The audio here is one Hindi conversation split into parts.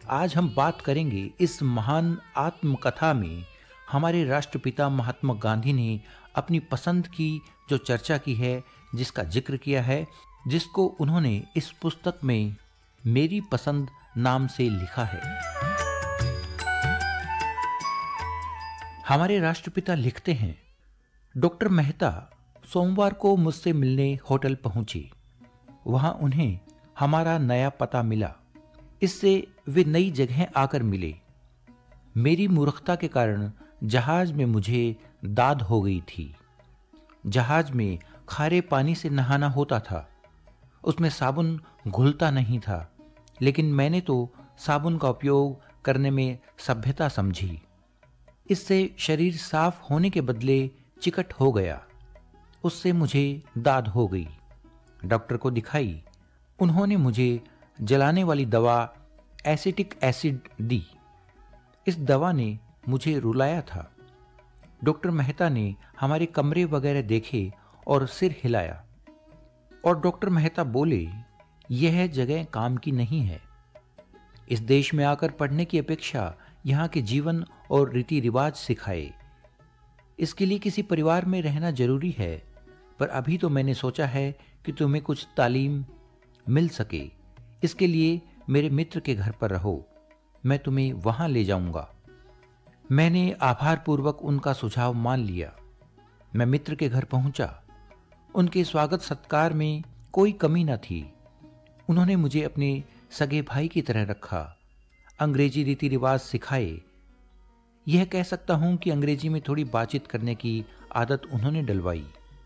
आज हम बात करेंगे इस महान आत्मकथा में हमारे राष्ट्रपिता महात्मा गांधी ने अपनी पसंद की जो चर्चा की है, जिसका जिक्र किया है, जिसको उन्होंने इस पुस्तक में मेरी पसंद नाम से लिखा है। हमारे राष्ट्रपिता लिखते हैं, डॉक्टर मेहता सोमवार को मुझसे मिलने होटल पहुंची। वहां उन्हें हमारा नया पता मिला। इससे वे नई जगह आकर मिले। मेरी मूर्खता के कारण जहाज में मुझे दाद हो गई थी। जहाज में खारे पानी से नहाना होता था। उसमें साबुन घुलता नहीं था, लेकिन मैंने तो साबुन का उपयोग करने में सभ्यता समझी। इससे शरीर साफ होने के बदले चिकट हो गया। उससे मुझे दाद हो गई। डॉक्टर को दिखाई। उन्होंने मुझे जलाने वाली दवा एसिटिक एसिड दी। इस दवा ने मुझे रुलाया था। डॉक्टर मेहता ने हमारे कमरे वगैरह देखे और सिर हिलाया। और डॉक्टर मेहता बोले, यह जगह काम की नहीं है। इस देश में आकर पढ़ने की अपेक्षा यहाँ के जीवन और रीति रिवाज सिखाए। इसके लिए किसी परिवार में रहना जरूरी है, पर अभी तो मैंने सोचा है कि तुम्हें कुछ तालीम मिल सके। इसके लिए मेरे मित्र के घर पर रहो। मैं तुम्हें वहां ले जाऊंगा। मैंने आभारपूर्वक उनका सुझाव मान लिया। मैं मित्र के घर पहुंचा। उनके स्वागत सत्कार में कोई कमी न थी। उन्होंने मुझे अपने सगे भाई की तरह रखा। अंग्रेजी रीति रिवाज सिखाए। यह कह सकता हूं कि अंग्रेजी में थोड़ी बातचीत करने की आदत उन्होंने डलवाई।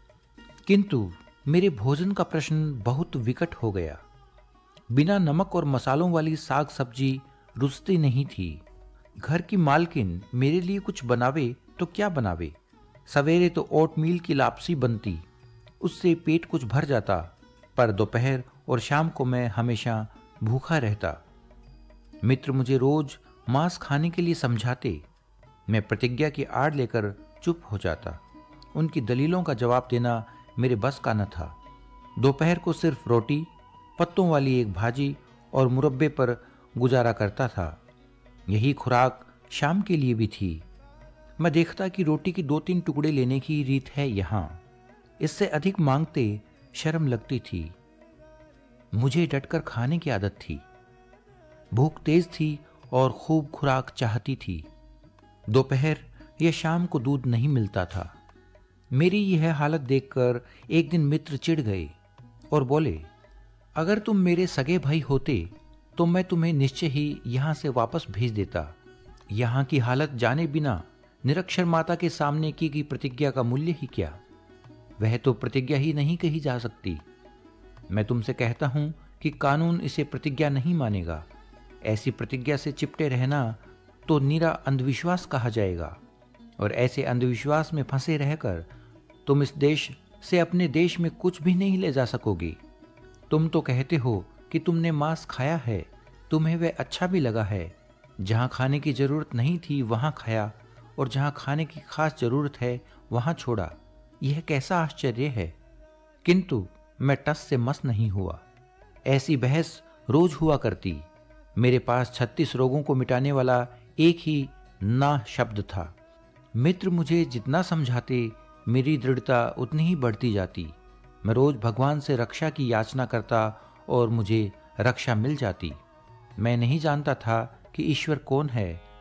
किंतु मेरे भोजन का प्रश्न बहुत विकट हो गया। बिना नमक और मसालों वाली साग सब्जी रुचती नहीं थी। घर की मालकिन मेरे लिए कुछ बनावे तो क्या बनावे। सवेरे तो ओटमील की लापसी बनती, उससे पेट कुछ भर जाता, पर दोपहर और शाम को मैं हमेशा भूखा रहता। मित्र मुझे रोज मांस खाने के लिए समझाते। मैं प्रतिज्ञा की आड़ लेकर चुप हो जाता। उनकी दलीलों का जवाब देना मेरे बस का न था। दोपहर को सिर्फ रोटी, पत्तों वाली एक भाजी और मुरब्बे पर गुजारा करता था। यही खुराक शाम के लिए भी थी। मैं देखता कि रोटी की 2-3 टुकड़े लेने की रीत है यहाँ। इससे अधिक मांगते शर्म लगती थी। मुझे डटकर खाने की आदत थी। भूख तेज थी और खूब खुराक चाहती थी। दोपहर या शाम को दूध नहीं मिलता था। मेरी यह हालत देखकर एक दिन मित्र चिढ़ गए और बोले, अगर तुम मेरे सगे भाई होते तो मैं तुम्हें निश्चय ही यहां से वापस भेज देता। यहां की हालत जाने बिना निरक्षर माता के सामने की गई प्रतिज्ञा का मूल्य ही क्या। वह तो प्रतिज्ञा ही नहीं कही जा सकती। मैं तुमसे कहता हूं कि कानून इसे प्रतिज्ञा नहीं मानेगा। ऐसी प्रतिज्ञा से चिपटे रहना तो निरा अंधविश्वास कहा जाएगा, और ऐसे अंधविश्वास में फंसे रहकर तुम इस देश से अपने देश में कुछ भी नहीं ले जा सकोगे। तुम तो कहते हो कि तुमने मांस खाया है, तुम्हें वह अच्छा भी लगा है। जहां खाने की जरूरत नहीं थी वहां खाया, और जहां खाने की खास जरूरत है वहां छोड़ा। यह कैसा आश्चर्य है। किंतु मैं टस से मस नहीं हुआ। ऐसी बहस रोज हुआ करती। मेरे पास 36 रोगों को मिटाने वाला एक ही ना शब्द था। मित्र मुझे जितना समझाते, मेरी दृढ़ता उतनी ही बढ़ती जाती। मैं रोज भगवान से रक्षा की याचना करता और मुझे रक्षा मिल जाती। मैं नहीं जानता था कि ईश्वर कौन है,